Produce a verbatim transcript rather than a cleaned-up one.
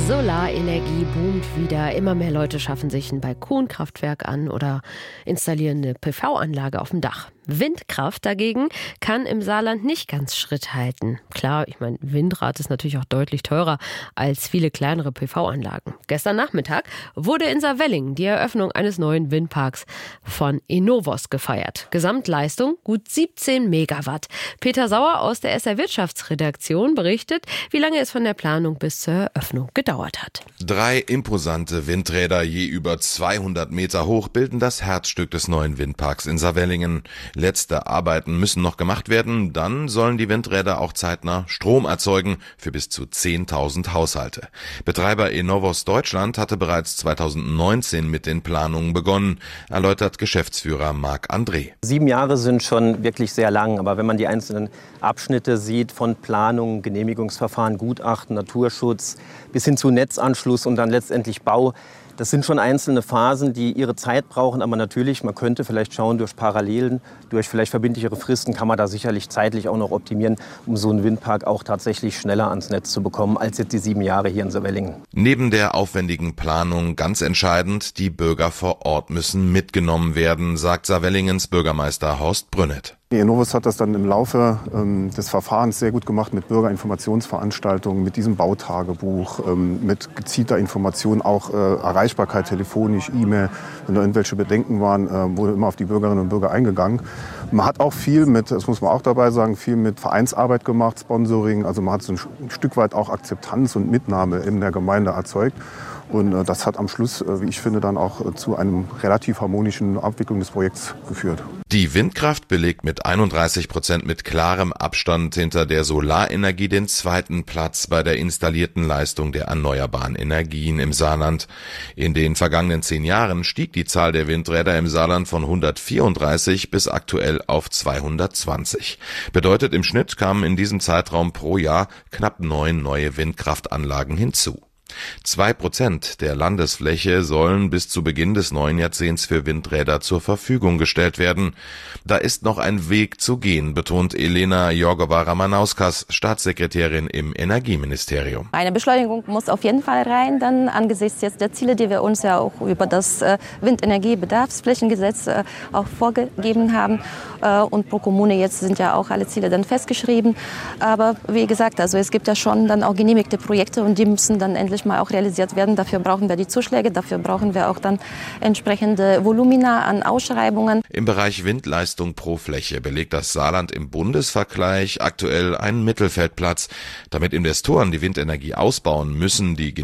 Solarenergie boomt wieder. Immer mehr Leute schaffen sich ein Balkonkraftwerk an oder installieren eine P V-Anlage auf dem Dach. Windkraft dagegen kann im Saarland nicht ganz Schritt halten. Klar, ich meine, Windrad ist natürlich auch deutlich teurer als viele kleinere P V-Anlagen. Gestern Nachmittag wurde in Saarwellingen die Eröffnung eines neuen Windparks von Enovos gefeiert. Gesamtleistung gut siebzehn Megawatt. Peter Sauer aus der S R-Wirtschaftsredaktion berichtet, wie lange es von der Planung bis zur Eröffnung gedauert hat. Drei imposante Windräder, je über zweihundert Meter hoch, bilden das Herzstück des neuen Windparks in Saarwellingen. Letzte Arbeiten müssen noch gemacht werden, dann sollen die Windräder auch zeitnah Strom erzeugen für bis zu zehntausend Haushalte. Betreiber Enovos Deutschland hatte bereits zweitausendneunzehn mit den Planungen begonnen, erläutert Geschäftsführer Marc André. Sieben Jahre sind schon wirklich sehr lang, aber wenn man die einzelnen Abschnitte sieht, von Planung, Genehmigungsverfahren, Gutachten, Naturschutz bis hin zu Netzanschluss und dann letztendlich Bau, das sind schon einzelne Phasen, die ihre Zeit brauchen. Aber natürlich, man könnte vielleicht schauen, durch Parallelen, durch vielleicht verbindlichere Fristen kann man da sicherlich zeitlich auch noch optimieren, um so einen Windpark auch tatsächlich schneller ans Netz zu bekommen, als jetzt die sieben Jahre hier in Saarwellingen. Neben der aufwendigen Planung ganz entscheidend, die Bürger vor Ort müssen mitgenommen werden, sagt Saarwellingens Bürgermeister Horst Brünnet. Enovos hat das dann im Laufe ähm, des Verfahrens sehr gut gemacht mit Bürgerinformationsveranstaltungen, mit diesem Bautagebuch, ähm, mit gezielter Information, auch äh, Erreichbarkeit telefonisch, E-Mail. Wenn da irgendwelche Bedenken waren, äh, wurde immer auf die Bürgerinnen und Bürger eingegangen. Man hat auch viel mit, das muss man auch dabei sagen, viel mit Vereinsarbeit gemacht, Sponsoring. Also man hat so ein Stück weit auch Akzeptanz und Mitnahme in der Gemeinde erzeugt. Und äh, das hat am Schluss, äh, wie ich finde, dann auch äh, zu einem relativ harmonischen Abwicklung des Projekts geführt. Die Windkraft belegt mit einunddreißig Prozent mit klarem Abstand hinter der Solarenergie den zweiten Platz bei der installierten Leistung der erneuerbaren Energien im Saarland. In den vergangenen zehn Jahren stieg die Zahl der Windräder im Saarland von hundertvierunddreißig bis aktuell auf zweihundertzwanzig. Bedeutet, im Schnitt kamen in diesem Zeitraum pro Jahr knapp neun neue Windkraftanlagen hinzu. Zwei Prozent der Landesfläche sollen bis zu Beginn des neuen Jahrzehnts für Windräder zur Verfügung gestellt werden. Da ist noch ein Weg zu gehen, betont Elena Jorgova-Ramanauskas, Staatssekretärin im Energieministerium. Eine Beschleunigung muss auf jeden Fall rein, dann angesichts jetzt der Ziele, die wir uns ja auch über das Windenergiebedarfsflächengesetz auch vorgegeben haben. Und pro Kommune jetzt sind ja auch alle Ziele dann festgeschrieben. Aber wie gesagt, also es gibt ja schon dann auch genehmigte Projekte und die müssen dann endlich mal auch realisiert werden. Dafür brauchen wir die Zuschläge, dafür brauchen wir auch dann entsprechende Volumina an Ausschreibungen. Im Bereich Windleistung pro Fläche belegt das Saarland im Bundesvergleich aktuell einen Mittelfeldplatz. Damit Investoren die Windenergie ausbauen, müssen die